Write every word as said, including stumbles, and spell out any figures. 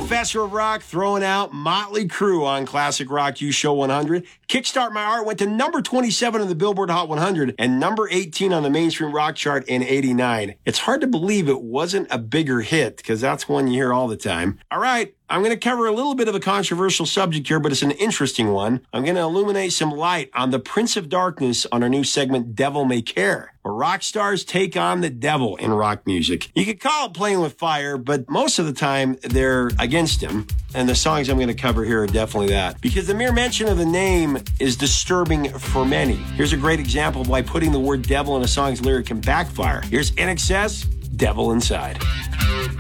Professor of Rock throwing out Motley Crue on Classic Rock U Show one hundred. Kickstart My Art went to number twenty-seven on the Billboard Hot one hundred and number eighteen on the Mainstream Rock Chart in eighty-nine. It's hard to believe it wasn't a bigger hit because that's one you hear all the time. All right, I'm going to cover a little bit of a controversial subject here, but it's an interesting one. I'm going to illuminate some light on the Prince of Darkness on our new segment, Devil May Care, where rock stars take on the devil in rock music. You could call it playing with fire, but most of the time they're against him. And the songs I'm going to cover here are definitely that. Because the mere mention of the name is disturbing for many. Here's a great example of why putting the word devil in a song's lyric can backfire. Here's I N X S, Devil Inside.